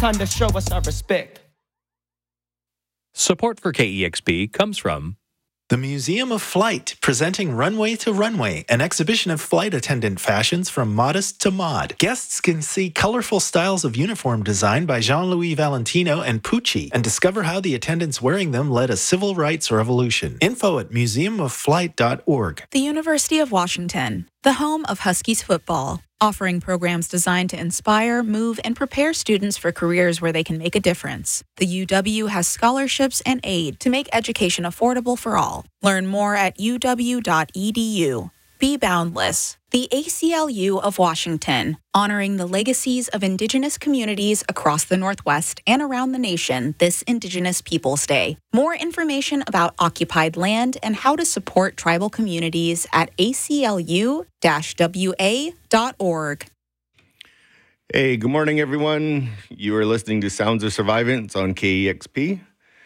Time to show us our respect. Support for KEXP comes from the Museum of Flight, presenting Runway to Runway, an exhibition of flight attendant fashions from modest to mod. Guests can see colorful styles of uniform design by Jean-Louis Valentino and Pucci and discover how the attendants wearing them led a civil rights revolution. Info at museumofflight.org. The University of Washington, the home of Huskies football, offering programs designed to inspire, move, and prepare students for careers where they can make a difference. The UW has scholarships and aid to make education affordable for all. Learn more at uw.edu. Be boundless. The ACLU of Washington, honoring the legacies of Indigenous communities across the Northwest and around the nation this Indigenous Peoples Day. More information about occupied land and how to support tribal communities at aclu-wa.org. Hey, good morning, everyone. You are listening to Sounds of Survivance on KEXP,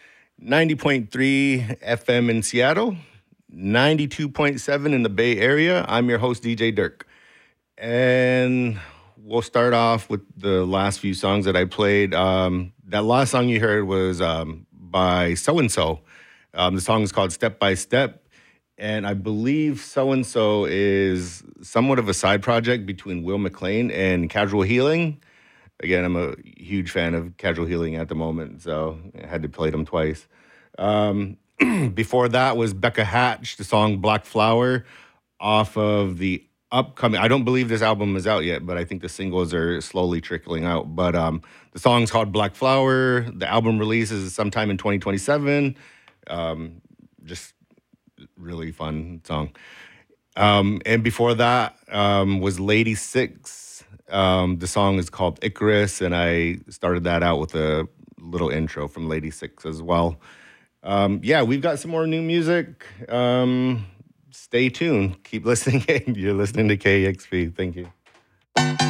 90.3 FM in Seattle, 92.7 in the Bay Area. I'm your host, DJ Dirk. And we'll start off with the last few songs that I played. That last song you heard was by So-and-So. The song is called Step by Step. And I believe So-and-So is somewhat of a side project between Will McLean and Casual Healing. Again, I'm a huge fan of Casual Healing at the moment, so I had to play them twice. Before that was Becca Hatch, the song Black Flower, off of the upcoming, I don't believe this album is out yet, but I think the singles are slowly trickling out. But the song's called Black Flower. The album releases sometime in 2027. Just really fun song. And before that was Lady Six. The song is called Icarus, and I started that out with a little intro from Lady Six as well. We've got some more new music. Stay tuned. Keep listening. You're listening to KEXP. Thank you.